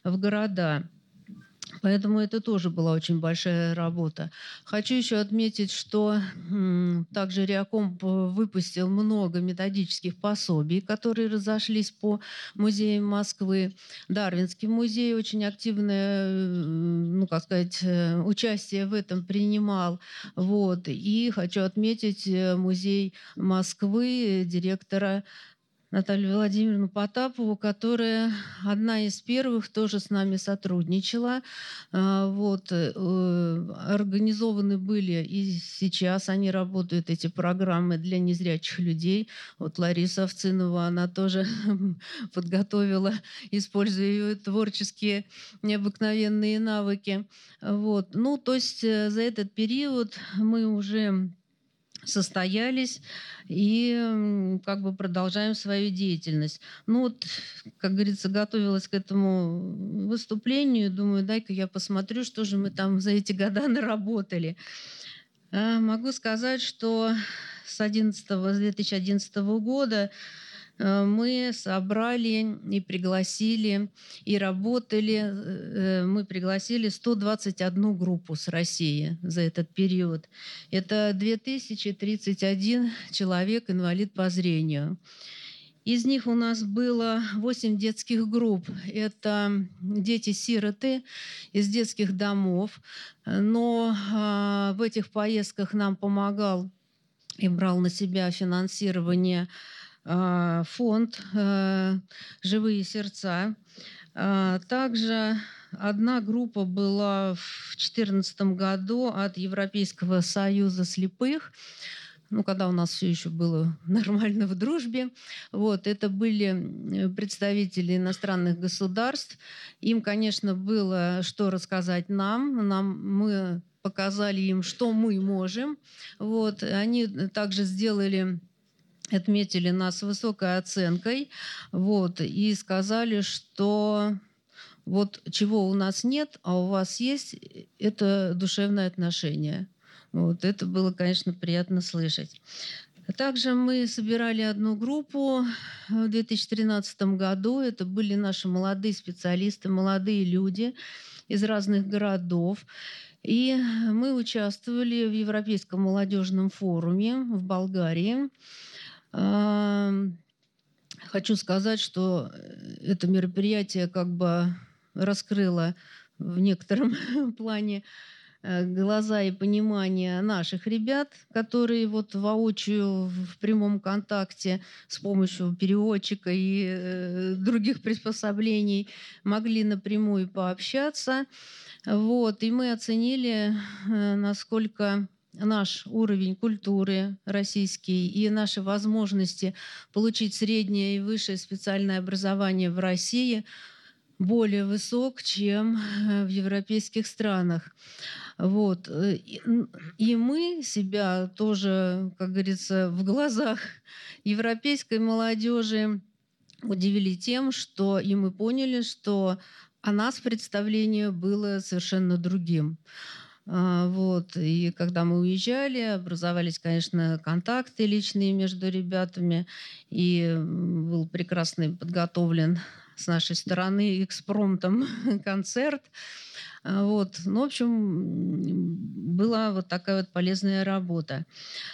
в города. Поэтому это тоже была очень большая работа. Хочу еще отметить, что также Реакомп выпустил много методических пособий, которые разошлись по музеям Москвы. Дарвинский музей очень активное, ну, как сказать, участие в этом принимал. Вот. И хочу отметить музей Москвы, директора Наталью Владимировну Потапову, которая одна из первых тоже с нами сотрудничала. Вот, организованы были и сейчас они работают, эти программы для незрячих людей. Вот Лариса Овцинова, она тоже подготовила, используя ее творческие необыкновенные навыки. Вот. Ну, то есть за этот период мы уже состоялись и как бы продолжаем свою деятельность. Ну вот, как говорится, готовилась к этому выступлению, думаю, дай-ка я посмотрю, что же мы там за эти года наработали. Могу сказать, что с 2011 года мы собрали и пригласили, и работали, мы пригласили 121 группу с России за этот период. Это 2031 человек инвалид по зрению. Из них у нас было 8 детских групп. Это дети-сироты из детских домов. Но в этих поездках нам помогал и брал на себя финансирование фонд «Живые сердца». Также одна группа была в 2014 году от Европейского союза слепых, ну, когда у нас все еще было нормально в дружбе. Вот, это были представители иностранных государств. Им, конечно, было что рассказать мы показали им, что мы можем. Вот, они также отметили нас высокой оценкой, вот, и сказали, что вот чего у нас нет, а у вас есть, это душевное отношение. Вот, это было, конечно, приятно слышать. Также мы собирали одну группу в 2013 году. Это были наши молодые специалисты, молодые люди из разных городов. И мы участвовали в Европейском молодежном форуме в Болгарии. Хочу сказать, что это мероприятие как бы раскрыло в некотором плане глаза и понимание наших ребят, которые вот воочию в прямом контакте с помощью переводчика и других приспособлений могли напрямую пообщаться. Вот. И мы оценили, насколько наш уровень культуры российский и наши возможности получить среднее и высшее специальное образование в России более высок, чем в европейских странах. Вот. И мы себя тоже, как говорится, в глазах европейской молодежи удивили тем, что и мы поняли, что о нас представление было совершенно другим. Вот. И когда мы уезжали, образовались, конечно, контакты личные между ребятами, и был прекрасно подготовлен с нашей стороны экспромтом концерт. Вот. Ну, в общем, была вот такая вот полезная работа.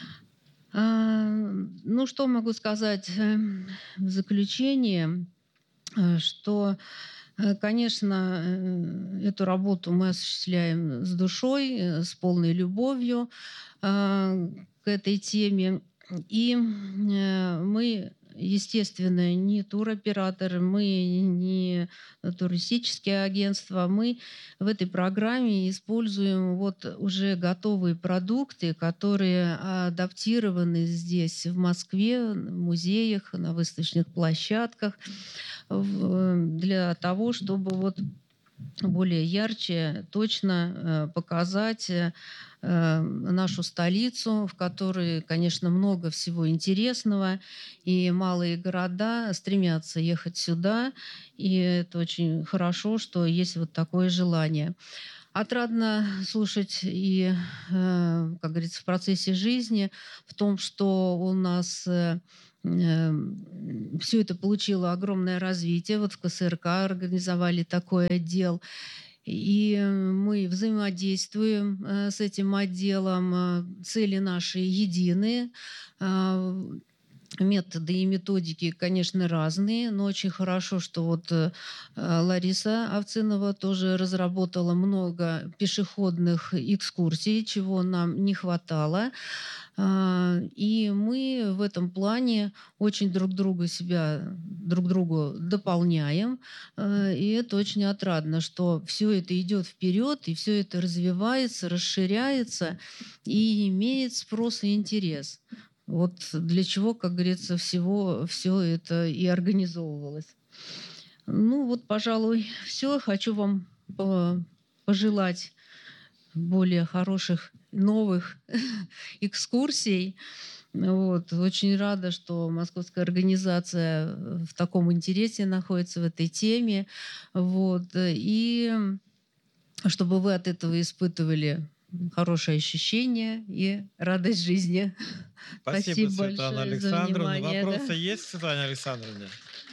Ну, что могу сказать в заключение, что конечно, эту работу мы осуществляем с душой, с полной любовью к этой теме. И мы, естественно, не туроператоры, мы не туристические агентства. Мы в этой программе используем вот уже готовые продукты, которые адаптированы здесь, в Москве, в музеях, на выставочных площадках, для того, чтобы вот более ярче, точно показать нашу столицу, в которой, конечно, много всего интересного, и малые города стремятся ехать сюда, и это очень хорошо, что есть вот такое желание. Отрадно слушать и, как говорится, в процессе жизни, в том, что у нас все это получило огромное развитие. Вот в КСРК организовали такой отдел, и мы взаимодействуем с этим отделом. Цели наши едины. А, Методы и методики, конечно, разные, но очень хорошо, что вот Лариса Овцинова тоже разработала много пешеходных экскурсий, чего нам не хватало. И мы в этом плане очень друг другу дополняем. И это очень отрадно, что все это идет вперед, и все это развивается, расширяется и имеет спрос и интерес. Вот для чего, как говорится, все это и организовывалось. Ну вот, пожалуй, все. Хочу вам пожелать более хороших новых экскурсий. Вот. Очень рада, что московская организация в таком интересе находится в этой теме. Вот. И чтобы вы от этого испытывали хорошие ощущения и радость жизни. Спасибо, Спасибо Светлана большое за Александровна. внимание. Да. Вопросы есть, Светлана Александровна?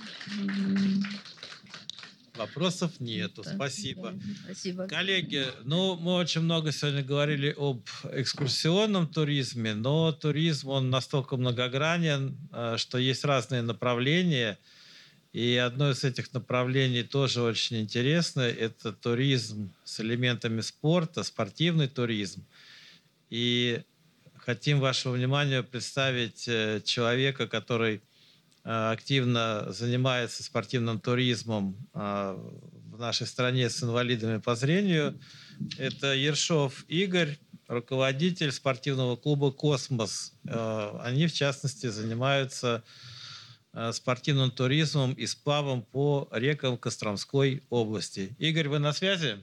Вопросов нету. Да, Спасибо. да, спасибо. Коллеги, ну, мы очень много сегодня говорили об экскурсионном туризме, но туризм, он настолько многогранен, что есть разные направления. И одно из этих направлений тоже очень интересное – это туризм с элементами спорта, спортивный туризм. И хотим вашему вниманию представить человека, который активно занимается спортивным туризмом в нашей стране с инвалидами по зрению. Это Ершов Игорь, руководитель спортивного клуба «Космос». Они, в частности, занимаются спортивным туризмом и сплавом по рекам Костромской области. Игорь, вы на связи?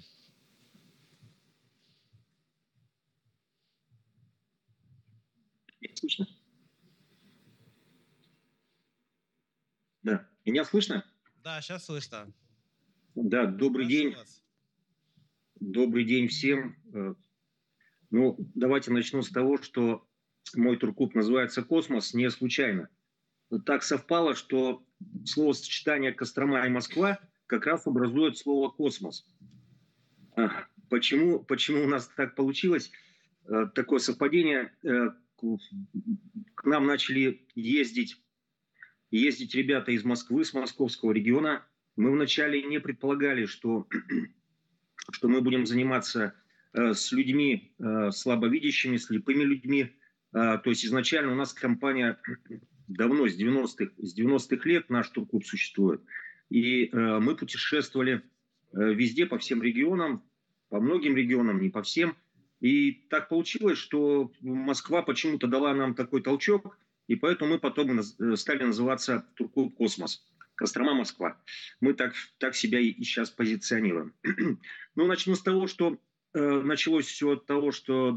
Слышно? Да. Меня слышно? Да, сейчас слышно. Да, добрый Прошу день. вас. Добрый день всем. Ну, давайте начну с того, что мой турклуб называется «Космос» не случайно. Так совпало, что словосочетание «Кострома» и «Москва» как раз образует слово «космос». Почему у нас так получилось? Такое совпадение. К нам начали ездить ребята из Москвы, с московского региона. Мы вначале не предполагали, что мы будем заниматься с людьми слабовидящими, слепыми людьми. То есть изначально у нас компания давно, с 90-х лет наш турклуб существует. И мы путешествовали везде, по всем регионам, по многим регионам, не по всем. И так получилось, что Москва почему-то дала нам такой толчок, и поэтому мы потом стали называться турклуб «Космос». Кострома, Москва. Мы так себя и сейчас позиционируем. Ну, начну с того, что началось все от того, что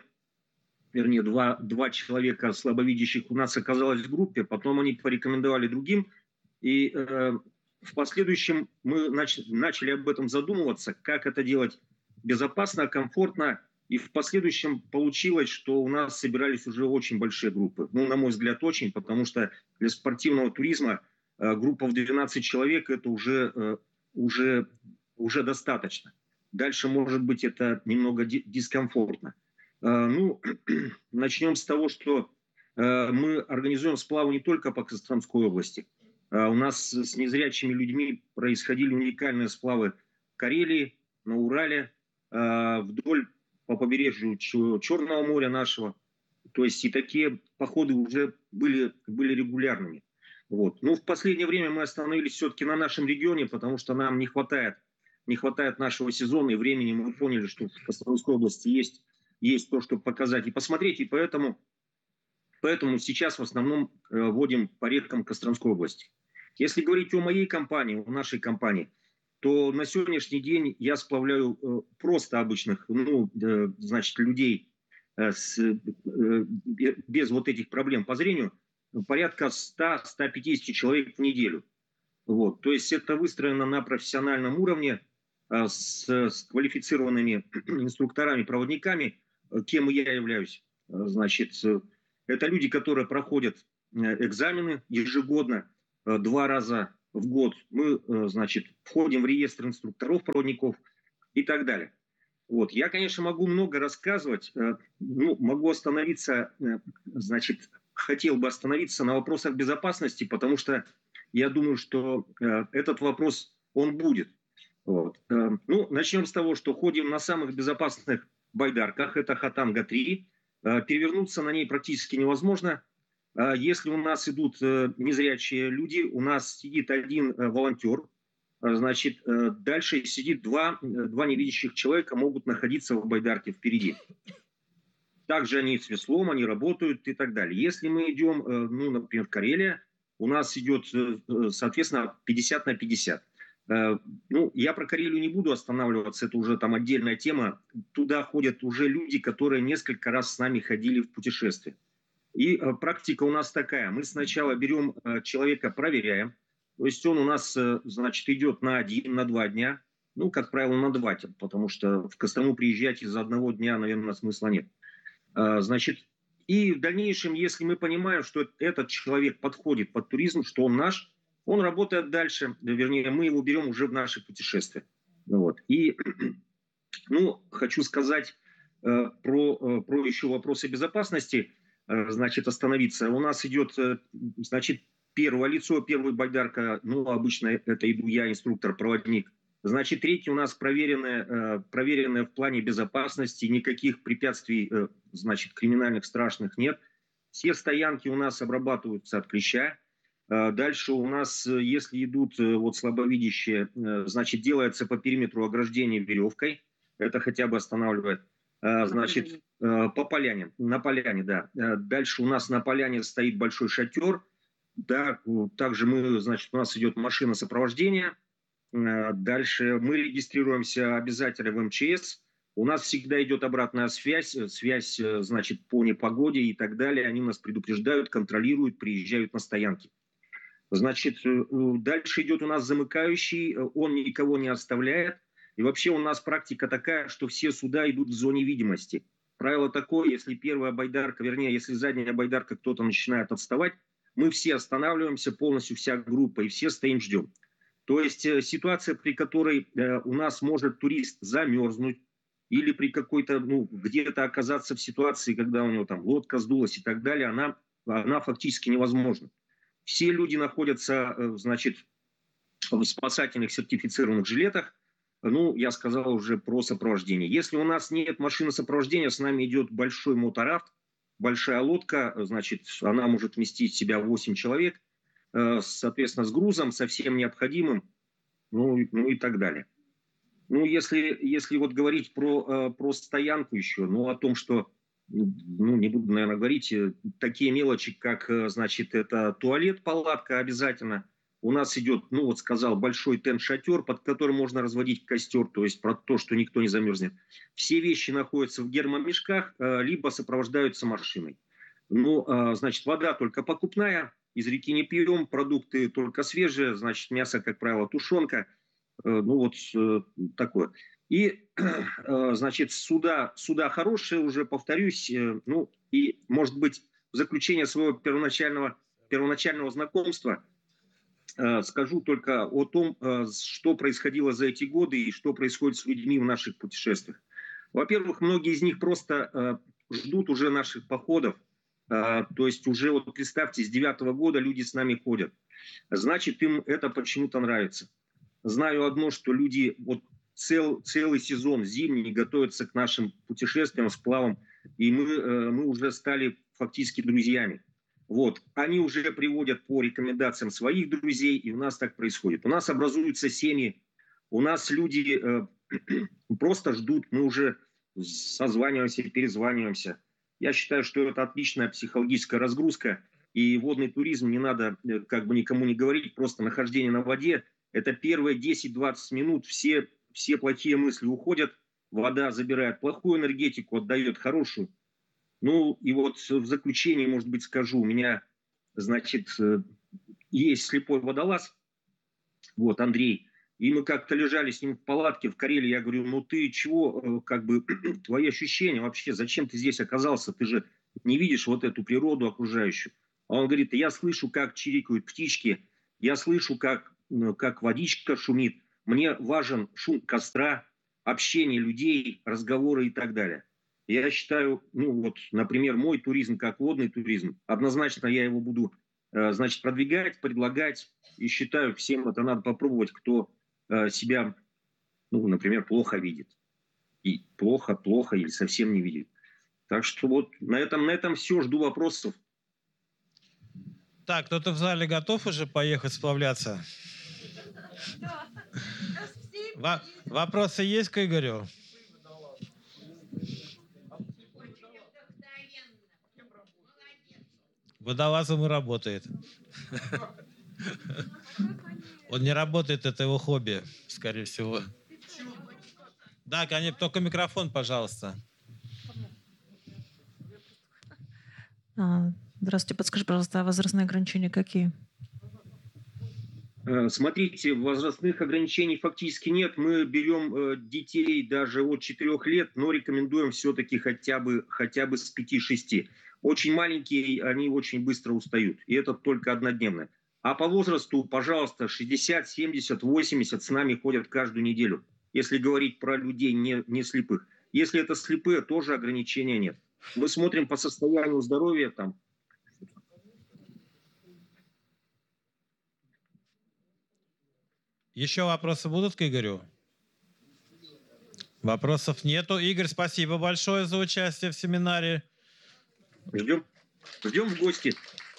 два человека слабовидящих у нас оказалось в группе, потом они порекомендовали другим, и в последующем мы начали об этом задумываться, как это делать безопасно, комфортно, и в последующем получилось, что у нас собирались уже очень большие группы. Ну, на мой взгляд, очень, потому что для спортивного туризма группа в 12 человек – это уже достаточно. Дальше, может быть, это немного дискомфортно. Ну, начнем с того, что мы организуем сплавы не только по Костромской области. У нас с незрячими людьми происходили уникальные сплавы в Карелии, на Урале, вдоль по побережью Черного моря нашего. То есть и такие походы уже были регулярными. Вот. Ну, в последнее время мы остановились все-таки на нашем регионе, потому что нам не хватает нашего сезона и времени. Мы поняли, что в Костромской области есть то, что показать и посмотреть, и поэтому сейчас в основном водим по рекам Костромской области. Если говорить о моей компании, о нашей компании, то на сегодняшний день я сплавляю просто обычных, людей без вот этих проблем по зрению, порядка 100-150 человек в неделю. Вот. То есть это выстроено на профессиональном уровне. с квалифицированными инструкторами, проводниками, кем и я являюсь. Значит, это люди, которые проходят экзамены ежегодно, 2 раза в год. Мы, значит, входим в реестр инструкторов, проводников и так далее. Вот. Я, конечно, могу много рассказывать, могу остановиться, значит, хотел бы остановиться на вопросах безопасности, потому что я думаю, что этот вопрос, он будет. Вот. Начнем с того, что ходим на самых безопасных байдарках, это Хатанга-3. Перевернуться на ней практически невозможно. Если у нас идут незрячие люди, у нас сидит один волонтер, значит, дальше сидит два невидящих человека, могут находиться в байдарке впереди. Также они с веслом, они работают и так далее. Если мы идем, например, в Карелия, у нас идет, соответственно, 50 на 50. Я про Карелию не буду останавливаться, это уже там отдельная тема. Туда ходят уже люди, которые несколько раз с нами ходили в путешествие. И практика у нас такая. Мы сначала берем человека, проверяем. То есть он у нас, значит, идет на 1, на 2 дня. Как правило, на 2, потому что в Кострому приезжать из-за одного дня, наверное, смысла нет. Значит, и в дальнейшем, если мы понимаем, что этот человек подходит под туризм, что он наш, он работает дальше, вернее, мы его берем уже в наши путешествия. Вот. И, хочу сказать про еще вопросы безопасности, значит, остановиться. У нас идет, значит, первое лицо, первая байдарка, обычно это иду я, инструктор-проводник. Значит, третье у нас проверенное в плане безопасности, никаких препятствий, значит, криминальных страшных нет. Все стоянки у нас обрабатываются от клеща. Дальше у нас, если идут слабовидящие, значит, делается по периметру ограждения веревкой. Это хотя бы останавливает. Значит, по поляне, на поляне, да. Дальше у нас на поляне стоит большой шатер. Да, также у нас идет машина сопровождения. Дальше мы регистрируемся обязательно в МЧС. У нас всегда идет обратная связь, значит, по непогоде и так далее. Они нас предупреждают, контролируют, приезжают на стоянки. Значит, дальше идет у нас замыкающий, он никого не оставляет. И вообще у нас практика такая, что все суда идут в зоне видимости. Правило такое, если первая байдарка, вернее, если задняя байдарка кто-то начинает отставать, мы все останавливаемся, полностью вся группа, и все стоим, ждем. То есть ситуация, при которой у нас может турист замерзнуть или при какой-то, где-то оказаться в ситуации, когда у него там лодка сдулась и так далее, она фактически невозможна. Все люди находятся, значит, в спасательных сертифицированных жилетах. Я сказал уже про сопровождение. Если у нас нет машины сопровождения, с нами идет большой моторафт, большая лодка, значит, она может вместить в себя 8 человек, соответственно, с грузом, со всем необходимым, и так далее. Если вот говорить про стоянку еще, о том, что, не буду, наверное, говорить, такие мелочи, как, значит, это туалет, палатка обязательно. У нас идет, сказал, большой тент-шатер, под которым можно разводить костер, то есть про то, что никто не замерзнет. Все вещи находятся в гермомешках, либо сопровождаются машиной. Значит, вода только покупная, из реки не пьем, продукты только свежие, значит, мясо, как правило, тушенка, такое. И, значит, суда хорошие, уже повторюсь, и, может быть, в заключение своего первоначального знакомства скажу только о том, что происходило за эти годы и что происходит с людьми в наших путешествиях. Во-первых, многие из них просто ждут уже наших походов. То есть уже, представьте, с 2009 года люди с нами ходят. Значит, им это почему-то нравится. Знаю одно, что люди целый сезон зимний готовятся к нашим путешествиям, сплавам, и мы уже стали фактически друзьями. Они уже приводят по рекомендациям своих друзей, и у нас так происходит. У нас образуются семьи, у нас люди просто ждут, мы уже созваниваемся, перезваниваемся. Я считаю, что это отличная психологическая разгрузка, и водный туризм, не надо никому не говорить, просто нахождение на воде, это первые 10-20 минут, все плохие мысли уходят, вода забирает плохую энергетику, отдает хорошую. И в заключение, может быть, скажу, у меня, значит, есть слепой водолаз, Андрей, И мы как-то лежали с ним в палатке в Карелии. Я говорю, ну ты чего, как бы, твои ощущения вообще, зачем ты здесь оказался? Ты же не видишь вот эту природу окружающую. А он говорит, я слышу, как чирикают птички, я слышу, как водичка шумит. Мне важен шум костра, общение людей, разговоры и так далее. Я считаю, ну вот, например, мой туризм как водный туризм, однозначно я его буду, значит, продвигать, предлагать. И считаю, всем это надо попробовать, кто себя, ну, например, плохо видит. И плохо или совсем не видит. Так что вот на этом все. Жду вопросов. Так, кто-то в зале готов уже поехать сплавляться? Вопросы есть к Игорю? Водолазом и работает. Он не работает, это его хобби, скорее всего. Да, конечно, только микрофон, пожалуйста. Здравствуйте, подскажи, пожалуйста, а возрастные ограничения какие? Смотрите, возрастных ограничений фактически нет. Мы берем детей даже от 4 лет, но рекомендуем все-таки хотя бы с 5-6. Очень маленькие, они очень быстро устают. И это только однодневное. А по возрасту, пожалуйста, 60, 70, 80 с нами ходят каждую неделю. Если говорить про людей не слепых. Если это слепые, тоже ограничения нет. Мы смотрим по состоянию здоровья там. Еще вопросы будут к Игорю? Вопросов нету. Игорь, спасибо большое за участие в семинаре. Ждем в гости.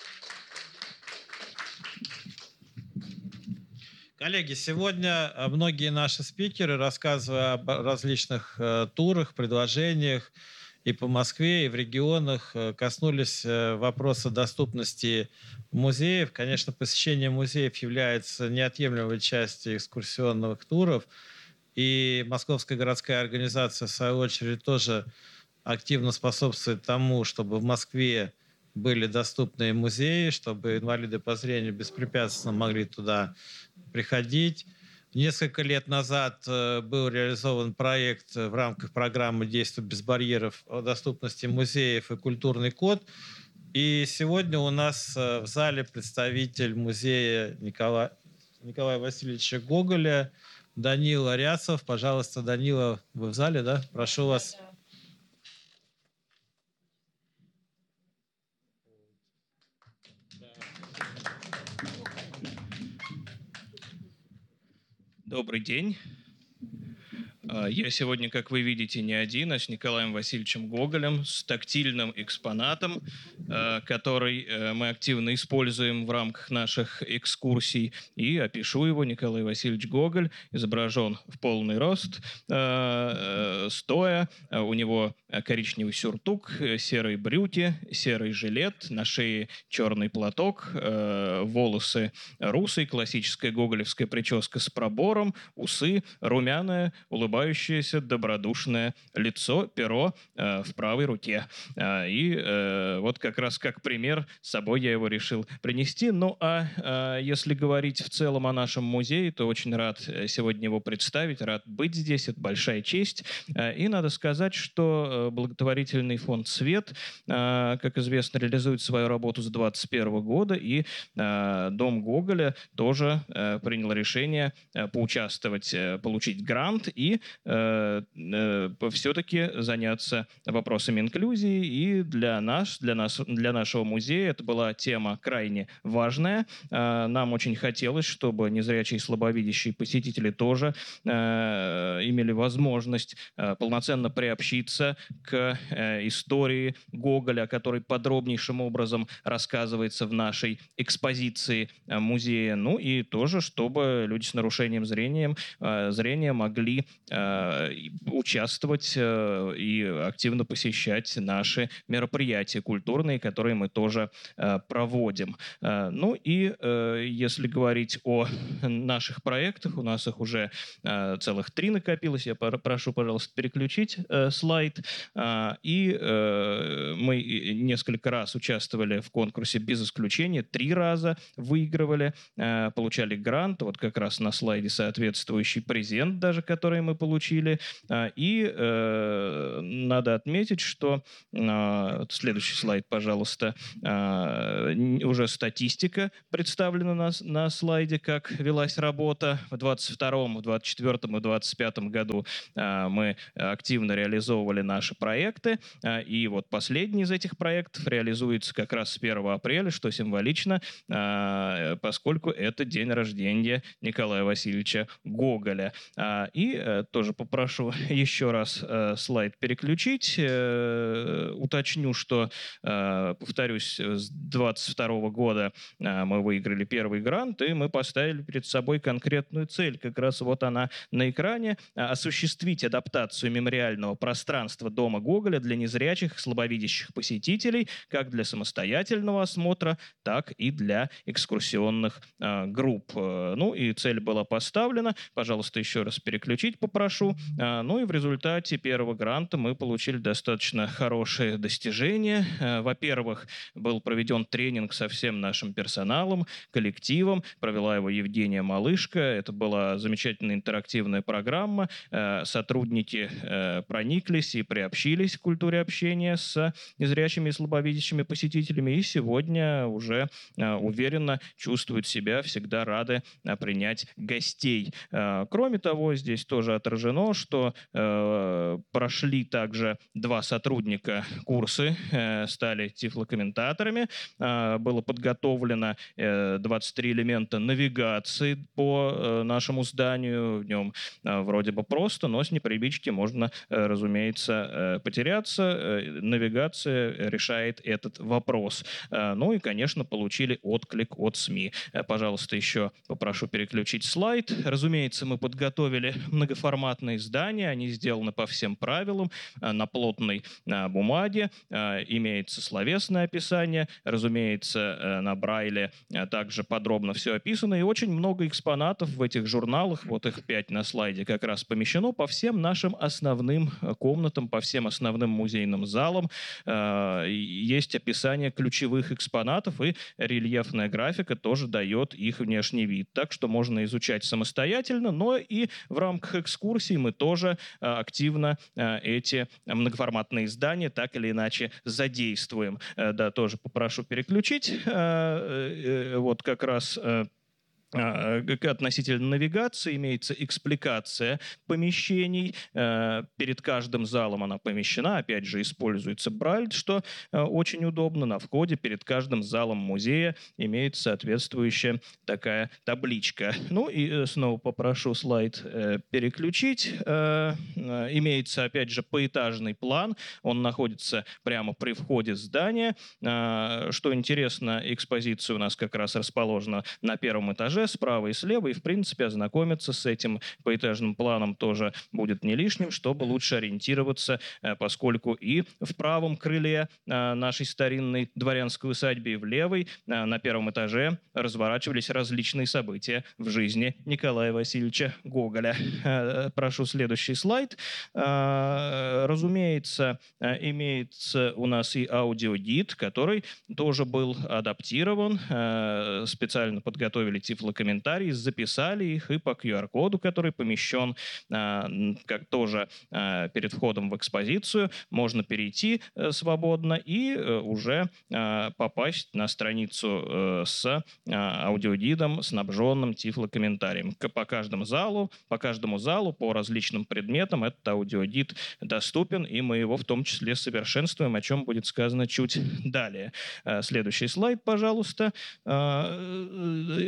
Коллеги, сегодня многие наши спикеры, рассказывая об различных турах, предложениях и по Москве, и в регионах, коснулись вопроса доступности музеев. Конечно, посещение музеев является неотъемлемой частью экскурсионных туров. И Московская городская организация, в свою очередь, тоже активно способствует тому, чтобы в Москве были доступные музеи, чтобы инвалиды по зрению беспрепятственно могли туда приходить. Несколько лет назад был реализован проект в рамках программы «Действуй без барьеров» о доступности музеев и культурный код. И сегодня у нас в зале представитель музея Николая Васильевича Гоголя Данила Ряцев. Пожалуйста, Данила, вы в зале, да? Прошу вас. Добрый день. Я сегодня, как вы видите, не один, а с Николаем Васильевичем Гоголем, с тактильным экспонатом, который мы активно используем в рамках наших экскурсий. И опишу его. Николай Васильевич Гоголь изображен в полный рост, стоя. У него коричневый сюртук, серые брюки, серый жилет, на шее черный платок, волосы русые, классическая гоголевская прическа с пробором, усы, румяная, улыбающееся, добродушное лицо, перо в правой руке. И вот как раз как пример с собой я его решил принести. Ну а если говорить в целом о нашем музее, то очень рад сегодня его представить, рад быть здесь, это большая честь. И надо сказать, что благотворительный фонд «Свет», как известно, реализует свою работу с 2021 года, и Дом Гоголя тоже принял решение поучаствовать, получить грант и все-таки заняться вопросами инклюзии. И для нашего музея это была тема крайне важная. Нам очень хотелось, чтобы незрячие и слабовидящие посетители тоже имели возможность полноценно приобщиться к истории Гоголя, который подробнейшим образом рассказывается в нашей экспозиции музея. Ну и тоже, чтобы люди с нарушением зрения могли участвовать и активно посещать наши мероприятия культурные, которые мы тоже проводим. Ну и если говорить о наших проектах, у нас их уже целых 3 накопилось. Я прошу, пожалуйста, переключить слайд. И мы несколько раз участвовали в конкурсе без исключения, 3 раза выигрывали, получали грант, вот как раз на слайде соответствующий презент даже, который мы получили. И надо отметить, что следующий слайд, пожалуйста, уже статистика представлена на слайде, как велась работа в 22-м, в 24-м и 25-м году. Мы активно реализовывали наши проекты, и вот последний из этих проектов реализуется как раз с 1 апреля, что символично, поскольку это день рождения Николая Васильевича Гоголя. И тоже попрошу еще раз слайд переключить. Уточню, что, повторюсь, с 22 года мы выиграли первый грант, и мы поставили перед собой конкретную цель. Как раз вот она на экране. Осуществить адаптацию мемориального пространства Дома Гоголя для незрячих и слабовидящих посетителей, как для самостоятельного осмотра, так и для экскурсионных групп. Ну и цель была поставлена. Пожалуйста, еще раз переключить попрошу. Ну и в результате первого гранта мы получили достаточно хорошие достижения. Во-первых, был проведен тренинг со всем нашим персоналом, коллективом. Провела его Евгения Малышко. Это была замечательная интерактивная программа. Сотрудники прониклись и приобщились к культуре общения с незрячими и слабовидящими посетителями. И сегодня уже уверенно чувствуют себя, всегда рады принять гостей. Кроме того, здесь тоже отражено, что прошли также 2 сотрудника курсы, стали тифлокомментаторами. Было подготовлено 23 элемента навигации по нашему зданию. В нем вроде бы просто, но с непривычки можно, разумеется, потеряться. Навигация решает этот вопрос. Ну и, конечно, получили отклик от СМИ. Пожалуйста, еще попрошу переключить слайд. Разумеется, мы подготовили многоформатные издания. Они сделаны по всем правилам, на плотной бумаге. Имеется словесное описание. Разумеется, на Брайле также подробно все описано. И очень много экспонатов в этих журналах, вот их 5 на слайде, как раз помещено по всем нашим основным комнатам, по всем основным музейным залам. Есть описание ключевых экспонатов, и рельефная графика тоже дает их внешний вид. Так что можно изучать самостоятельно, но и в рамках экскурсий мы тоже активно эти многоформатные издания так или иначе задействуем. Да, тоже попрошу переключить. Вот как раз относительно навигации имеется экспликация помещений. Перед каждым залом она помещена. Опять же, используется Брайль, что очень удобно. На входе перед каждым залом музея имеется соответствующая такая табличка. Ну и снова попрошу слайд переключить. Имеется, опять же, поэтажный план. Он находится прямо при входе в здание. Что интересно, экспозиция у нас как раз расположена на 1-м этаже, справа и слева, и, в принципе, ознакомиться с этим поэтажным планом тоже будет не лишним, чтобы лучше ориентироваться, поскольку и в правом крыле нашей старинной дворянской усадьбы, и в левой, на 1-м этаже, разворачивались различные события в жизни Николая Васильевича Гоголя. Прошу следующий слайд. Разумеется, имеется у нас и аудиогид, который тоже был адаптирован. Специально подготовили тифлокомментарии, записали их, и по QR-коду, который помещен как тоже перед входом в экспозицию, можно перейти свободно и уже попасть на страницу с аудиогидом, снабженным тифлокомментарием. По каждому залу, по различным предметам этот аудиогид доступен, и мы его в том числе совершенствуем, о чем будет сказано чуть далее. Следующий слайд, пожалуйста. Тоже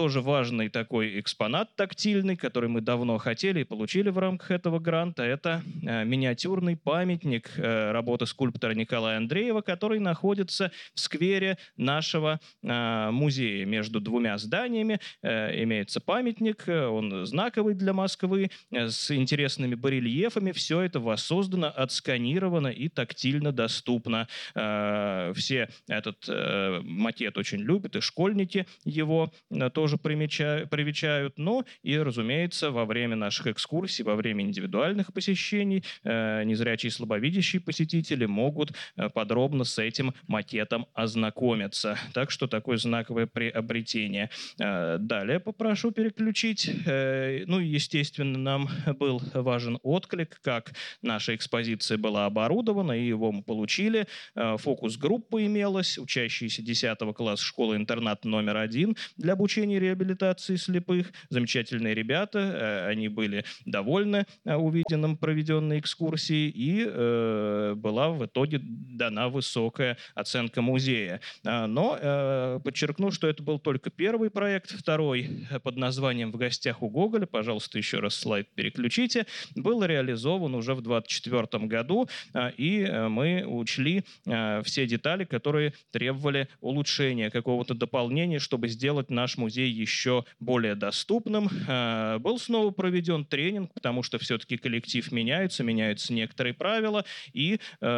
тоже важный такой экспонат тактильный, который мы давно хотели и получили в рамках этого гранта. Это миниатюрный памятник работы скульптора Николая Андреева, который находится в сквере нашего музея. Между двумя зданиями имеется памятник, он знаковый для Москвы, с интересными барельефами. Все это воссоздано, отсканировано и тактильно доступно. Все этот макет очень любят, и школьники его тоже привечают. Но и, разумеется, во время наших экскурсий, во время индивидуальных посещений незрячие и слабовидящие посетители могут подробно с этим макетом ознакомиться. Так что такое знаковое приобретение. Далее попрошу переключить. Ну и, естественно, нам был важен отклик, как наша экспозиция была оборудована, и его мы получили. Фокус-группа имелась, учащиеся 10 класса школы-интернат номер 1 для обучения и реабилитации слепых. Замечательные ребята, они были довольны увиденным проведенной экскурсией, и была в итоге дана высокая оценка музея. Но подчеркну, что это был только первый проект. Второй под названием «В гостях у Гоголя», пожалуйста, еще раз слайд переключите, был реализован уже в 2024 году, и мы учли все детали, которые требовали улучшения, какого-то дополнения, чтобы сделать наш музей еще более доступным. Был снова проведен тренинг, потому что все-таки коллектив меняется некоторые правила, и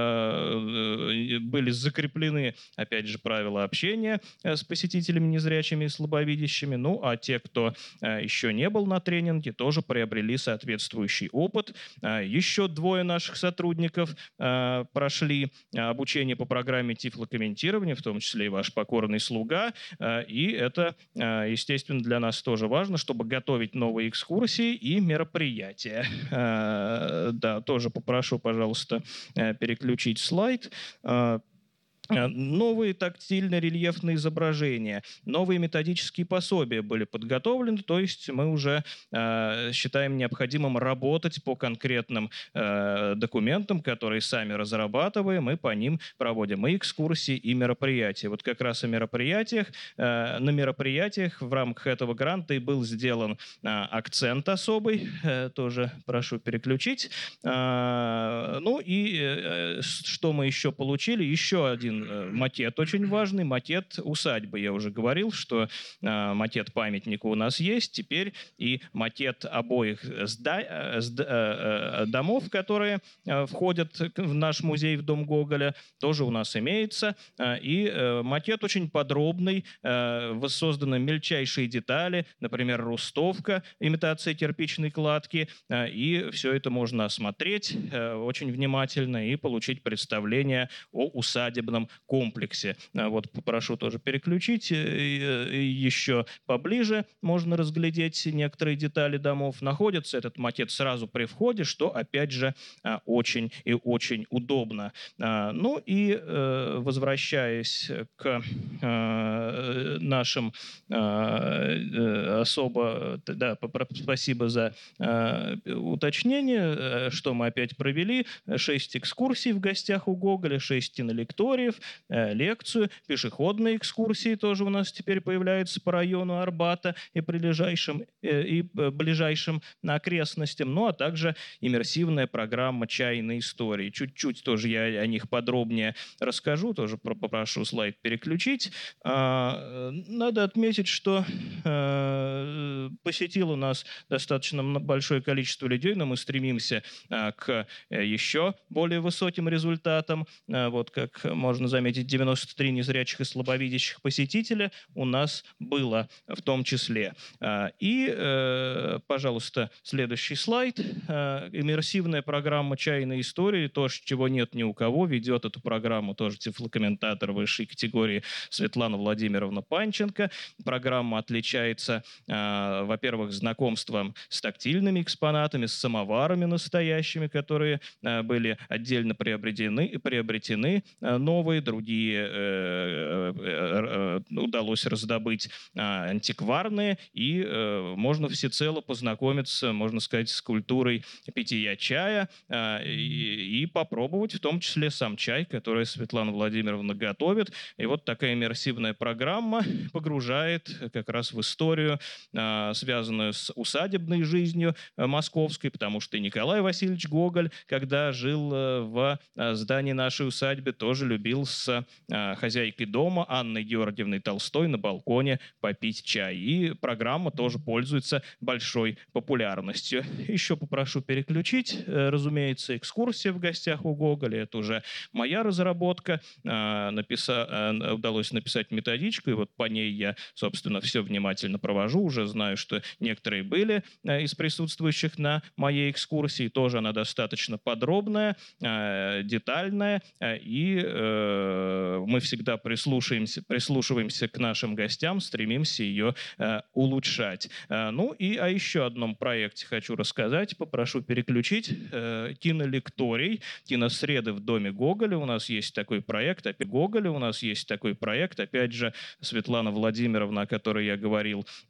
были закреплены, опять же, правила общения с посетителями незрячими и слабовидящими. Ну, а те, кто еще не был на тренинге, тоже приобрели соответствующий опыт. Еще 2 наших сотрудников прошли обучение по программе тифлокомментирования, в том числе и ваш покорный слуга. И это, естественно, для нас тоже важно, чтобы готовить новые экскурсии и мероприятия. Да, тоже попрошу, пожалуйста, переключить слайд. Новые тактильно-рельефные изображения, новые методические пособия были подготовлены, то есть мы уже считаем необходимым работать по конкретным документам, которые сами разрабатываем, и по ним проводим и экскурсии, и мероприятия. Вот как раз о мероприятиях. На мероприятиях в рамках этого гранта и был сделан акцент особый, тоже прошу переключить. Ну и что мы еще получили? Еще один макет очень важный, макет усадьбы. Я уже говорил, что макет памятника у нас есть. Теперь и макет обоих домов, которые входят в наш музей, в Дом Гоголя, тоже у нас имеется. И макет очень подробный, воссозданы мельчайшие детали, например, рустовка, имитация кирпичной кладки. И все это можно осмотреть очень внимательно и получить представление о усадебном комплексе. Вот попрошу тоже переключить. Еще поближе можно разглядеть некоторые детали домов. Находится этот макет сразу при входе, что, опять же, очень и очень удобно. Ну и возвращаясь к нашим особо... Да, спасибо за уточнение, что мы опять провели. 6 экскурсий в гостях у Гоголя, 6 кинолекториев, лекцию, пешеходные экскурсии тоже у нас теперь появляются по району Арбата и прилежащим и ближайшим окрестностям, ну а также иммерсивная программа «Чайные истории». Чуть-чуть тоже я о них подробнее расскажу, тоже попрошу слайд переключить. Надо отметить, что посетил у нас достаточно большое количество людей, но мы стремимся к еще более высоким результатам. Вот как можно заметить, 93 незрячих и слабовидящих посетителя у нас было в том числе. И, пожалуйста, следующий слайд. Иммерсивная программа «Чайные истории», то, чего нет ни у кого, ведет эту программу тоже тифлокомментатор высшей категории Светлана Владимировна Панченко. Программа отличается, во-первых, знакомством с тактильными экспонатами, с самоварами настоящими, которые были отдельно приобретены новые новые, другие удалось раздобыть антикварные, и можно всецело познакомиться, можно сказать, с культурой питья чая и попробовать в том числе сам чай, который Светлана Владимировна готовит. И вот такая иммерсивная программа погружает как раз в историю, связанную с усадебной жизнью московской, потому что и Николай Васильевич Гоголь, когда жил в здании нашей усадьбы, тоже любил с хозяйкой дома Анной Георгиевной Толстой на балконе попить чай. И программа тоже пользуется большой популярностью. Еще попрошу переключить. Разумеется, экскурсия в гостях у Гоголя. Это уже моя разработка. Удалось написать методичку, и вот по ней я, собственно, все внимательно провожу. Уже знаю, что некоторые были из присутствующих на моей экскурсии. Тоже она достаточно подробная, детальная, и мы всегда прислушиваемся к нашим гостям, стремимся ее улучшать. Ну и о еще одном проекте хочу рассказать. Попрошу переключить. Кинолекторий, киносреды в доме Гоголя. У нас есть такой проект. Опять же, Светлана Владимировна, о которой я говорил,